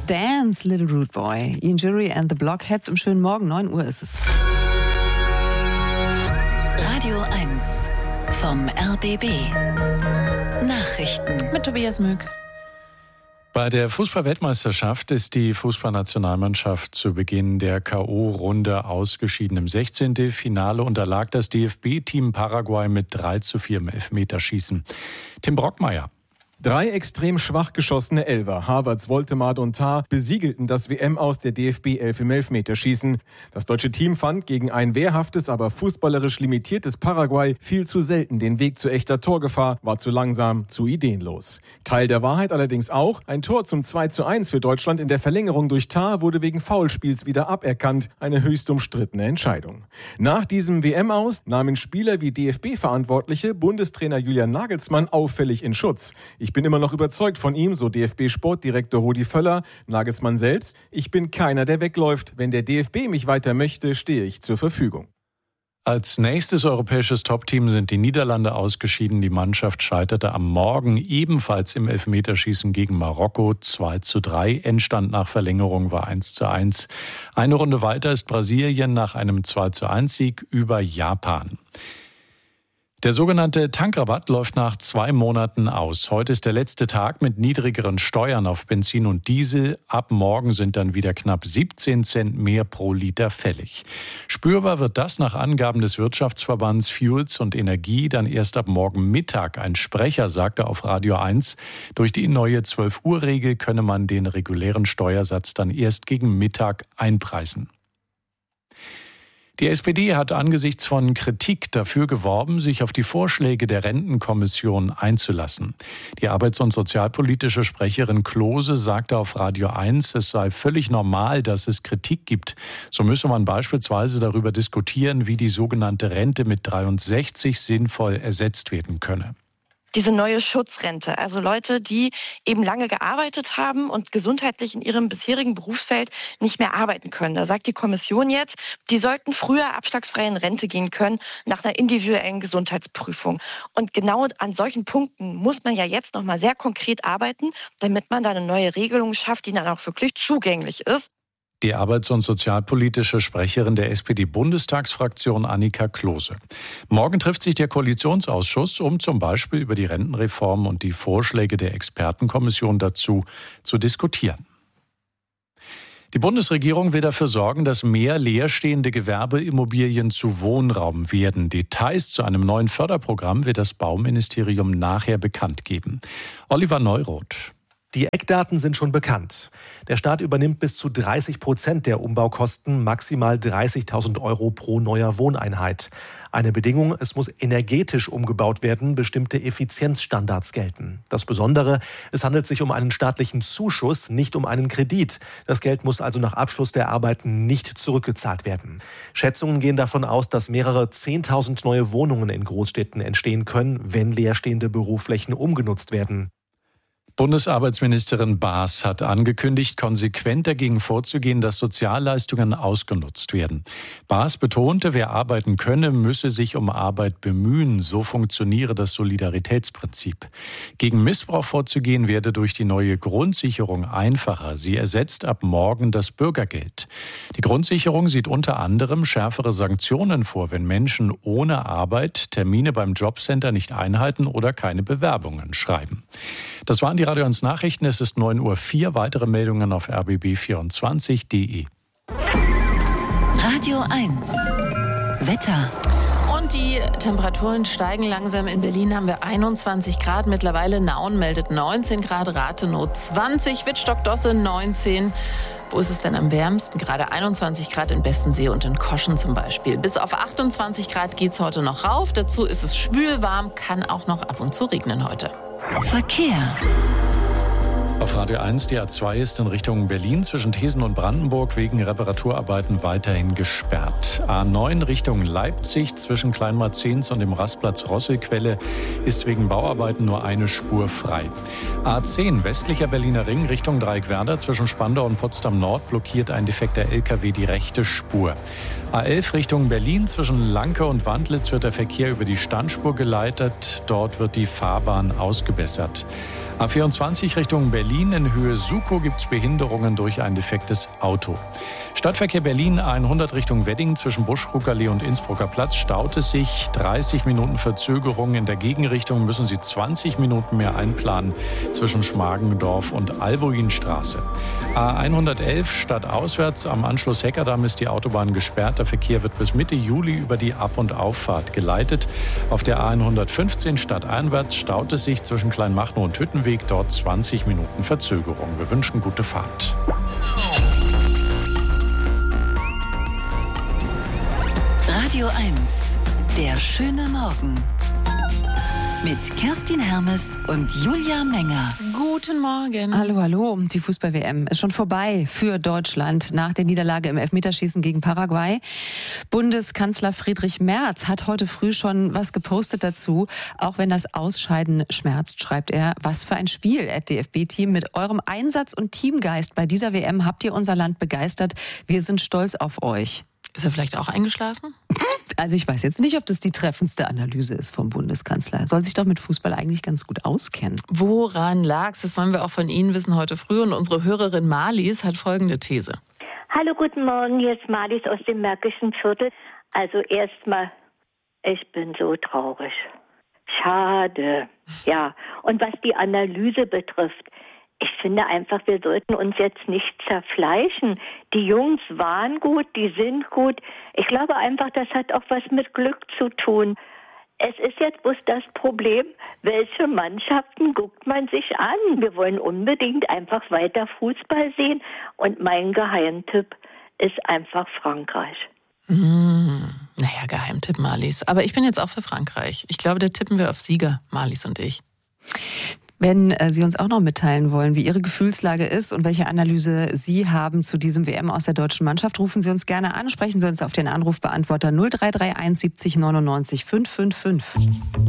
Dance, Little Rude Boy. Ian Jury and the Blockheads im schönen Morgen, 9 Uhr ist es. Radio 1 vom RBB. Nachrichten mit Tobias Mück. Bei der Fußball-Weltmeisterschaft ist die Fußballnationalmannschaft zu Beginn der K.O.-Runde ausgeschieden. Im 16. Finale unterlag das DFB-Team Paraguay mit 3:4 im Elfmeterschießen. Tim Brockmeier. 3 extrem schwach geschossene Elfer, Havertz, Woltemade und Tah, besiegelten das WM-Aus der DFB-11 im Elfmeterschießen. Das deutsche Team fand gegen ein wehrhaftes, aber fußballerisch limitiertes Paraguay viel zu selten den Weg zu echter Torgefahr, war zu langsam, zu ideenlos. Teil der Wahrheit allerdings auch, ein Tor zum 2:1 für Deutschland in der Verlängerung durch Tah wurde wegen Foulspiels wieder aberkannt, eine höchst umstrittene Entscheidung. Nach diesem WM-Aus nahmen Spieler wie DFB-Verantwortliche Bundestrainer Julian Nagelsmann auffällig in Schutz. Ich bin immer noch überzeugt von ihm, so DFB-Sportdirektor Rudi Völler. Nagelsmann selbst: Ich bin keiner, der wegläuft. Wenn der DFB mich weiter möchte, stehe ich zur Verfügung. Als nächstes europäisches Top-Team sind die Niederlande ausgeschieden. Die Mannschaft scheiterte am Morgen ebenfalls im Elfmeterschießen gegen Marokko 2:3. Endstand nach Verlängerung war 1:1. Eine Runde weiter ist Brasilien nach einem 2:1-Sieg über Japan. Der sogenannte Tankrabatt läuft nach 2 Monaten aus. Heute ist der letzte Tag mit niedrigeren Steuern auf Benzin und Diesel. Ab morgen sind dann wieder knapp 17 Cent mehr pro Liter fällig. Spürbar wird das nach Angaben des Wirtschaftsverbands Fuels und Energie dann erst ab morgen Mittag. Ein Sprecher sagte auf Radio 1, durch die neue 12-Uhr-Regel könne man den regulären Steuersatz dann erst gegen Mittag einpreisen. Die SPD hat angesichts von Kritik dafür geworben, sich auf die Vorschläge der Rentenkommission einzulassen. Die arbeits- und sozialpolitische Sprecherin Klose sagte auf Radio 1, es sei völlig normal, dass es Kritik gibt. So müsse man beispielsweise darüber diskutieren, wie die sogenannte Rente mit 63 sinnvoll ersetzt werden könne. Diese neue Schutzrente, also Leute, die eben lange gearbeitet haben und gesundheitlich in ihrem bisherigen Berufsfeld nicht mehr arbeiten können. Da sagt die Kommission jetzt, die sollten früher abschlagsfrei in Rente gehen können nach einer individuellen Gesundheitsprüfung. Und genau an solchen Punkten muss man ja jetzt nochmal sehr konkret arbeiten, damit man da eine neue Regelung schafft, die dann auch wirklich zugänglich ist. Die arbeits- und sozialpolitische Sprecherin der SPD-Bundestagsfraktion Annika Klose. Morgen trifft sich der Koalitionsausschuss, um zum Beispiel über die Rentenreform und die Vorschläge der Expertenkommission dazu zu diskutieren. Die Bundesregierung will dafür sorgen, dass mehr leerstehende Gewerbeimmobilien zu Wohnraum werden. Details zu einem neuen Förderprogramm wird das Bauministerium nachher bekannt geben. Oliver Neuroth. Die Eckdaten sind schon bekannt. Der Staat übernimmt bis zu 30% der Umbaukosten, maximal 30.000 € pro neuer Wohneinheit. Eine Bedingung, es muss energetisch umgebaut werden, bestimmte Effizienzstandards gelten. Das Besondere, es handelt sich um einen staatlichen Zuschuss, nicht um einen Kredit. Das Geld muss also nach Abschluss der Arbeiten nicht zurückgezahlt werden. Schätzungen gehen davon aus, dass mehrere 10.000 neue Wohnungen in Großstädten entstehen können, wenn leerstehende Büroflächen umgenutzt werden. Bundesarbeitsministerin Baas hat angekündigt, konsequent dagegen vorzugehen, dass Sozialleistungen ausgenutzt werden. Baas betonte, wer arbeiten könne, müsse sich um Arbeit bemühen. So funktioniere das Solidaritätsprinzip. Gegen Missbrauch vorzugehen werde durch die neue Grundsicherung einfacher. Sie ersetzt ab morgen das Bürgergeld. Die Grundsicherung sieht unter anderem schärfere Sanktionen vor, wenn Menschen ohne Arbeit Termine beim Jobcenter nicht einhalten oder keine Bewerbungen schreiben. Das waren die Radio 1 Nachrichten. Es ist 9:04 Uhr. Weitere Meldungen auf rbb24.de. Radio 1 Wetter. Und die Temperaturen steigen langsam. In Berlin haben wir 21 Grad. Mittlerweile Nauen meldet 19 Grad, Rathenow 20, Wittstock-Dosse 19. Wo ist es denn am wärmsten? Gerade 21 Grad in Bestensee und in Koschen zum Beispiel. Bis auf 28 Grad geht es heute noch rauf. Dazu ist es schwül warm, kann auch noch ab und zu regnen heute. Verkehr. Auf Radio 1, die A2 ist in Richtung Berlin zwischen Thesen und Brandenburg wegen Reparaturarbeiten weiterhin gesperrt. A9 Richtung Leipzig zwischen Kleinmarzens und dem Rastplatz Rosselquelle ist wegen Bauarbeiten nur eine Spur frei. A10 westlicher Berliner Ring Richtung Dreieckwerder zwischen Spandau und Potsdam Nord blockiert ein defekter LKW die rechte Spur. A11 Richtung Berlin zwischen Lanke und Wandlitz wird der Verkehr über die Standspur geleitet. Dort wird die Fahrbahn ausgebessert. A24 Richtung Berlin in Höhe Sukow gibt es Behinderungen durch ein defektes Auto. Stadtverkehr Berlin 100 Richtung Wedding zwischen Buschruckerlee und Innsbrucker Platz staut es sich. 30 Minuten Verzögerung. In der Gegenrichtung müssen Sie 20 Minuten mehr einplanen zwischen Schmargendorf und Albuinstraße. A111 stadtauswärts am Anschluss Heckerdamm ist die Autobahn gesperrt. Der Verkehr wird bis Mitte Juli über die Ab- und Auffahrt geleitet. Auf der A115 stadteinwärts staut es sich zwischen Kleinmachnow und Hüttenweg. Dort 20 Minuten Verzögerung. Wir wünschen gute Fahrt. Radio 1, der schöne Morgen. Mit Kerstin Hermes und Julia Menger. Guten Morgen. Hallo, hallo. Die Fußball-WM ist schon vorbei für Deutschland nach der Niederlage im Elfmeterschießen gegen Paraguay. Bundeskanzler Friedrich Merz hat heute früh schon was gepostet dazu. Auch wenn das Ausscheiden schmerzt, schreibt er, was für ein Spiel, DFB-Team. Mit eurem Einsatz und Teamgeist bei dieser WM habt ihr unser Land begeistert. Wir sind stolz auf euch. Ist er vielleicht auch eingeschlafen? Also ich weiß jetzt nicht, ob das die treffendste Analyse ist vom Bundeskanzler. Er soll sich doch mit Fußball eigentlich ganz gut auskennen. Woran lag's? Das wollen wir auch von Ihnen wissen heute früh. Und unsere Hörerin Marlies hat folgende These. Hallo, guten Morgen. Hier ist Marlies aus dem Märkischen Viertel. Also erstmal, ich bin so traurig. Schade. Ja, und was die Analyse betrifft, ich finde einfach, wir sollten uns jetzt nicht zerfleischen. Die Jungs waren gut, die sind gut. Ich glaube einfach, das hat auch was mit Glück zu tun. Es ist jetzt bloß das Problem, welche Mannschaften guckt man sich an? Wir wollen unbedingt einfach weiter Fußball sehen. Und mein Geheimtipp ist einfach Frankreich. Naja, Geheimtipp, Marlies. Aber ich bin jetzt auch für Frankreich. Ich glaube, da tippen wir auf Sieger, Marlies und ich. Wenn Sie uns auch noch mitteilen wollen, wie Ihre Gefühlslage ist und welche Analyse Sie haben zu diesem WM aus der deutschen Mannschaft, rufen Sie uns gerne an, sprechen Sie uns auf den Anrufbeantworter 0331 70 99 555.